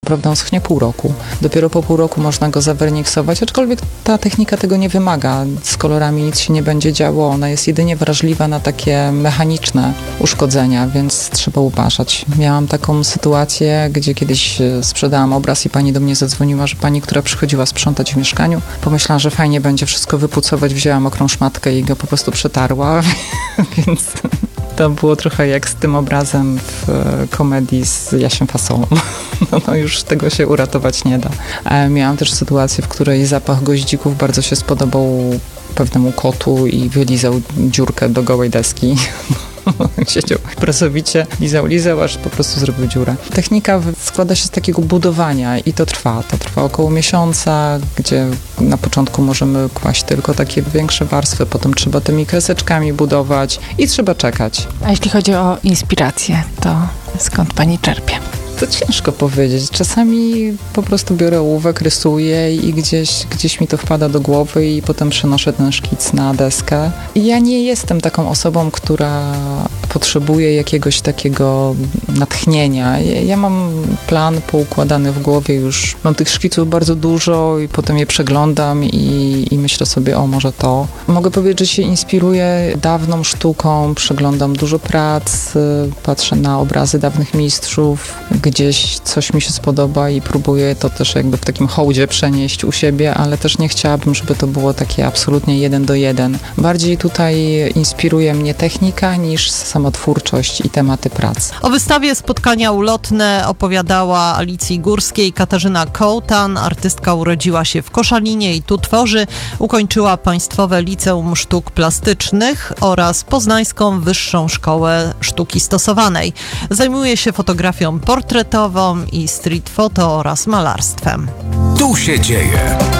naprawdę on schnie pół roku. Dopiero po pół roku można go zawerniksować, aczkolwiek ta technika tego nie wymaga. Z kolorami nic się nie będzie działo, ona jest jedynie wrażliwa na takie mechaniczne uszkodzenia, więc trzeba uważać. Miałam taką sytuację, gdzie kiedyś sprzedałam obraz i pani do mnie zadzwoniła, że pani, która przychodziła sprzątać w mieszkaniu, pomyślała, że fajnie będzie wszystko wypucować, wzięła mokrą szmatkę i go po prostu przetarła, więc to było trochę jak z tym obrazem w komedii z Jasiem Fasolą. No już tego się uratować nie da. Miałam też sytuację, w której zapach goździków bardzo się spodobał pewnemu kotu i wylizał dziurkę do gołej deski. Siedział pracowicie, lizał, aż po prostu zrobił dziurę. Technika składa się z takiego budowania i to trwa. To trwa około miesiąca, gdzie na początku możemy kłaść tylko takie większe warstwy, potem trzeba tymi kreseczkami budować i trzeba czekać. A jeśli chodzi o inspirację, to skąd pani czerpie? To ciężko powiedzieć. Czasami po prostu biorę ołówek, rysuję i gdzieś mi to wpada do głowy i potem przenoszę ten szkic na deskę. I ja nie jestem taką osobą, która potrzebuje jakiegoś takiego natchnienia. Ja mam plan poukładany w głowie już. Mam tych szkiców bardzo dużo i potem je przeglądam i myślę sobie, o może to. Mogę powiedzieć, że się inspiruję dawną sztuką, przeglądam dużo prac, patrzę na obrazy dawnych mistrzów, gdzieś coś mi się spodoba i próbuję to też jakby w takim hołdzie przenieść u siebie, ale też nie chciałabym, żeby to było takie absolutnie 1:1. Bardziej tutaj inspiruje mnie technika niż sama twórczość i tematy prac. O wystawie Spotkania ulotne opowiadała Alicji Górskiej Katarzyna Kołtan. Artystka urodziła się w Koszalinie i tu tworzy. Ukończyła Państwowe Liceum Sztuk Plastycznych oraz Poznańską Wyższą Szkołę Sztuki Stosowanej. Zajmuje się fotografią portretową i street photo oraz malarstwem. Tu się dzieje.